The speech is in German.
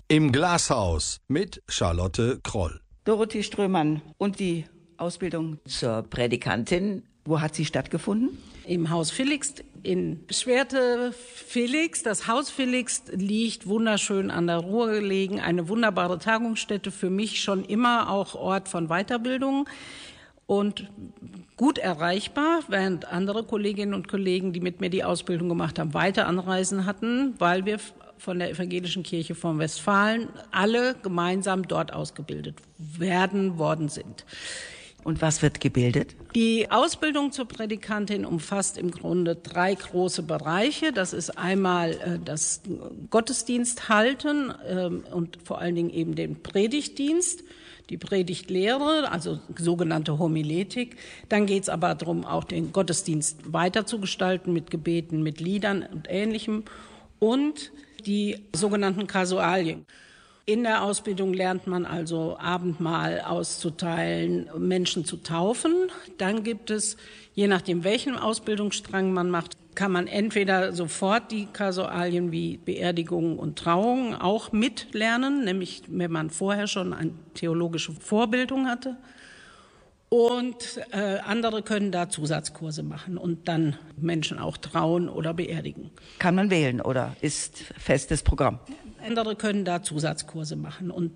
Im Glashaus mit Charlotte Kroll. Dorothee Strömann, und die Ausbildung zur Prädikantin, wo hat sie stattgefunden? Im Haus Villigst in Schwerte. Villigst, das Haus Villigst liegt wunderschön an der Ruhr gelegen, eine wunderbare Tagungsstätte, für mich schon immer auch Ort von Weiterbildung und gut erreichbar, während andere Kolleginnen und Kollegen, die mit mir die Ausbildung gemacht haben, weiter anreisen hatten, weil wir von der Evangelischen Kirche von Westfalen alle gemeinsam dort ausgebildet worden sind. Und was wird gebildet? Die Ausbildung zur Prädikantin umfasst im Grunde 3 große Bereiche. Das ist einmal das Gottesdienst halten und vor allen Dingen eben den Predigtdienst, die Predigtlehre, also sogenannte Homiletik. Dann geht es aber darum, auch den Gottesdienst weiter zu gestalten mit Gebeten, mit Liedern und Ähnlichem und die sogenannten Kasualien. In der Ausbildung lernt man also Abendmahl auszuteilen, Menschen zu taufen. Dann gibt es, je nachdem welchen Ausbildungsstrang man macht, kann man entweder sofort die Kasualien wie Beerdigungen und Trauungen auch mitlernen, nämlich wenn man vorher schon eine theologische Vorbildung hatte. Und andere können da Zusatzkurse machen und dann Menschen auch trauen oder beerdigen. Kann man wählen oder ist festes Programm? Andere können da Zusatzkurse machen und